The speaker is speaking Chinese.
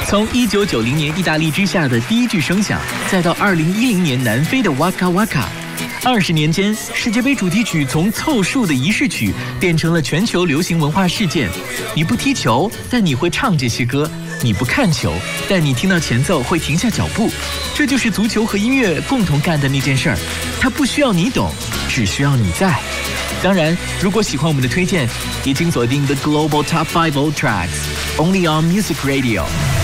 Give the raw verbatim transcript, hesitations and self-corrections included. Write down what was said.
从一九九零年意大利之夏的第一句声响，再到二零一零年南非的哇卡哇卡，二十年间，世界杯主题曲从凑数的仪式曲变成了全球流行文化事件。你不踢球，但你会唱这些歌；你不看球，但你听到前奏会停下脚步。这就是足球和音乐共同干的那件事儿，它不需要你懂，只需要你在。当然，如果喜欢我们的推荐，也请锁定 The Global Top Five Old Tracks，Only on Music Radio。